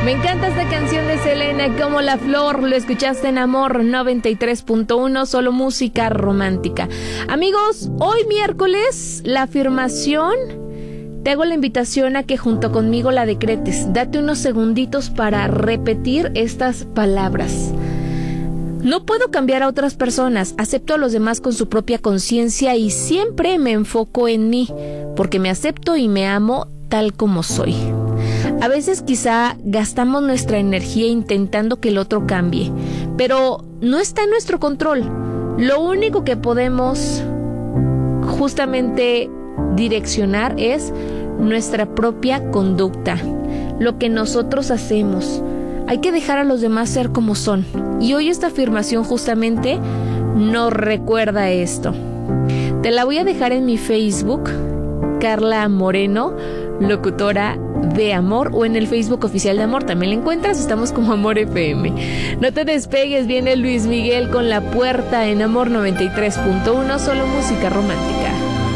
Me encanta esta canción de Selena, Como la Flor. Lo escuchaste en Amor 93.1, solo música romántica. Amigos, hoy miércoles, la afirmación, te hago la invitación a que junto conmigo la decretes. Date unos segunditos para repetir estas palabras. No puedo cambiar a otras personas, acepto a los demás con su propia conciencia y siempre me enfoco en mí, porque me acepto y me amo tal como soy. A veces quizá gastamos nuestra energía intentando que el otro cambie, pero no está en nuestro control. Lo único que podemos justamente direccionar es nuestra propia conducta, lo que nosotros hacemos. Hay que dejar a los demás ser como son. Y hoy esta afirmación justamente nos recuerda esto. Te la voy a dejar en mi Facebook, Carla Moreno, locutora de Amor, o en el Facebook oficial de Amor, también la encuentras, estamos como Amor FM. No te despegues, viene Luis Miguel con La Puerta en Amor 93.1, solo música romántica.